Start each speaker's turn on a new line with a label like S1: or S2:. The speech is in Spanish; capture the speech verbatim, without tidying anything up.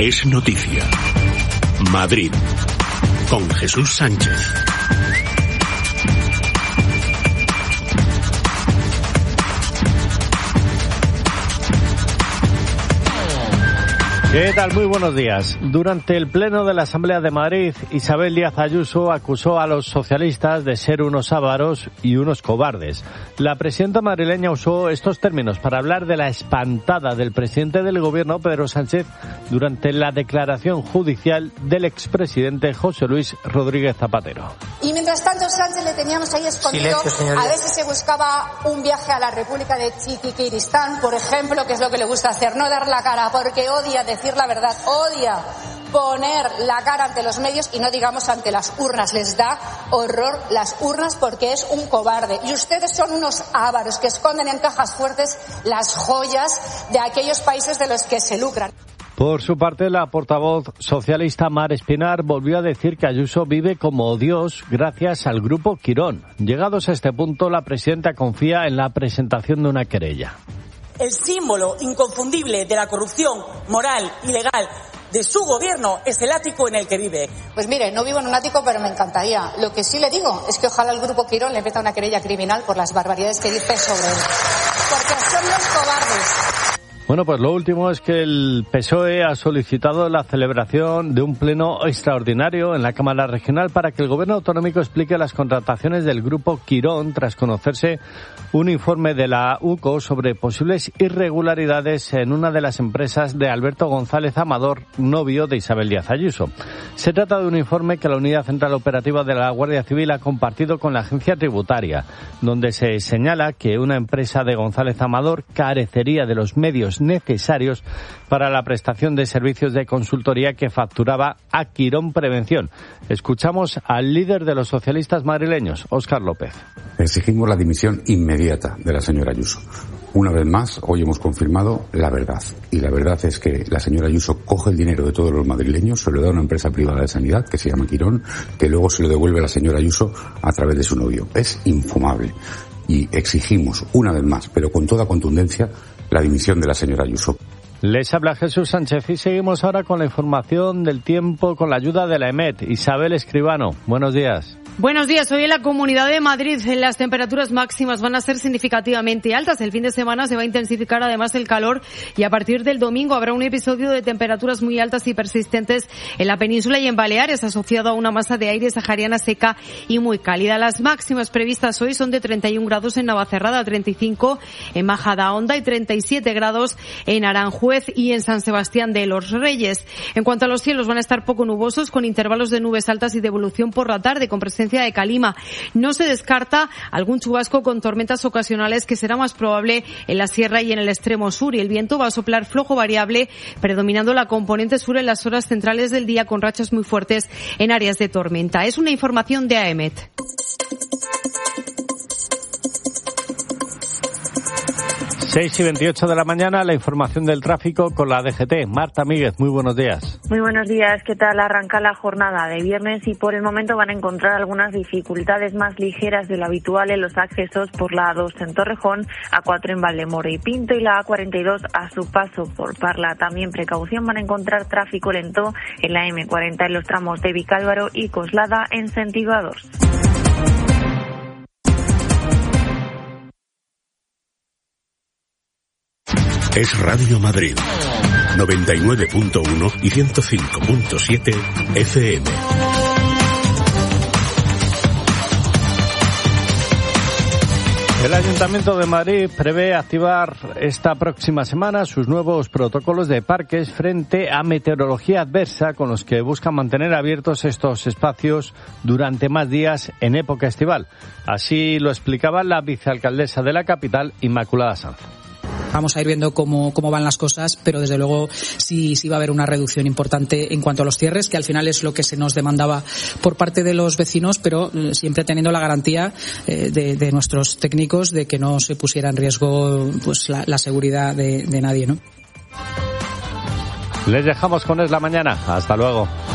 S1: es noticia. Madrid, con Jesús Sánchez.
S2: ¿Qué tal? Muy buenos días. Durante el pleno de la Asamblea de Madrid, Isabel Díaz Ayuso acusó a los socialistas de ser unos ávaros y unos cobardes. La presidenta madrileña usó estos términos para hablar de la espantada del presidente del gobierno, Pedro Sánchez, durante la declaración judicial del expresidente José Luis Rodríguez Zapatero.
S3: Y mientras tanto, Sánchez le teníamos ahí escondido. Silencio, a ver si se buscaba un viaje a la República de Chiquiquiristán, por ejemplo, que es lo que le gusta hacer, no dar la cara, porque odia decir la verdad, odia poner la cara ante los medios y no digamos ante las urnas. Les da horror las urnas porque es un cobarde. Y ustedes son unos ávaros que esconden en cajas fuertes las joyas de aquellos países de los que se lucran.
S2: Por su parte, la portavoz socialista Mar Espinar volvió a decir que Ayuso vive como Dios gracias al grupo Quirón. Llegados a este punto, la presidenta confía en la presentación de una querella.
S4: El símbolo inconfundible de la corrupción moral y legal de su gobierno es el ático en el que vive.
S3: Pues mire, no vivo en un ático, pero me encantaría. Lo que sí le digo es que ojalá el grupo Quirón le meta una querella criminal por las barbaridades que dice sobre él. Porque son los cobardes.
S2: Bueno, pues lo último es que el P S O E ha solicitado la celebración de un pleno extraordinario en la Cámara Regional para que el Gobierno autonómico explique las contrataciones del grupo Quirón tras conocerse un informe de la U C O sobre posibles irregularidades en una de las empresas de Alberto González Amador, novio de Isabel Díaz Ayuso. Se trata de un informe que la Unidad Central Operativa de la Guardia Civil ha compartido con la Agencia Tributaria, donde se señala que una empresa de González Amador carecería de los medios necesarios para la prestación de servicios de consultoría que facturaba a Quirón Prevención. Escuchamos al líder de los socialistas madrileños, Óscar López.
S5: Exigimos la dimisión inmediata de la señora Ayuso. Una vez más, hoy hemos confirmado la verdad. Y la verdad es que la señora Ayuso coge el dinero de todos los madrileños, se lo da a una empresa privada de sanidad que se llama Quirón, que luego se lo devuelve a la señora Ayuso a través de su novio. Es infumable. Y exigimos, una vez más, pero con toda contundencia, la dimisión de la señora Ayuso.
S2: Les habla Jesús Sánchez y seguimos ahora con la información del tiempo con la ayuda de la EMET. Isabel Escribano, buenos días.
S6: Buenos días. Hoy en la Comunidad de Madrid las temperaturas máximas van a ser significativamente altas. El fin de semana se va a intensificar además el calor y a partir del domingo habrá un episodio de temperaturas muy altas y persistentes en la península y en Baleares, asociado a una masa de aire sahariana seca y muy cálida. Las máximas previstas hoy son de treinta y un grados en Navacerrada, treinta y cinco en Majadahonda y treinta y siete grados en Aranjuez y en San Sebastián de los Reyes. En cuanto a los cielos, van a estar poco nubosos con intervalos de nubes altas y de evolución por la tarde con presencia de calima. No se descarta algún chubasco con tormentas ocasionales que será más probable en la sierra y en el extremo sur, y el viento va a soplar flojo variable, predominando la componente sur en las horas centrales del día con rachas muy fuertes en áreas de tormenta. Es una información de AEMET.
S2: seis y veintiocho de la mañana, la información del tráfico con la D G T. Marta Míguez, muy buenos días.
S7: Muy buenos días, ¿qué tal? Arranca la jornada de viernes y por el momento van a encontrar algunas dificultades más ligeras de lo habitual en los accesos por la A dos en Torrejón, A cuatro en Valdemoro y Pinto y la A cuarenta y dos a su paso por Parla. También precaución, van a encontrar tráfico lento en la M cuarenta en los tramos de Vicálvaro y Coslada en sentido A dos.
S1: Es Radio Madrid, noventa y nueve punto uno y ciento cinco punto siete F M.
S2: El Ayuntamiento de Madrid prevé activar esta próxima semana sus nuevos protocolos de parques frente a meteorología adversa, con los que buscan mantener abiertos estos espacios durante más días en época estival. Así lo explicaba la vicealcaldesa de la capital, Inmaculada Sanz.
S8: Vamos a ir viendo cómo, cómo van las cosas, pero desde luego sí, sí va a haber una reducción importante en cuanto a los cierres, que al final es lo que se nos demandaba por parte de los vecinos, pero siempre teniendo la garantía eh, de, de nuestros técnicos de que no se pusiera en riesgo pues la, la seguridad de, de nadie, ¿no?
S2: Les dejamos con Es la Mañana. Hasta luego.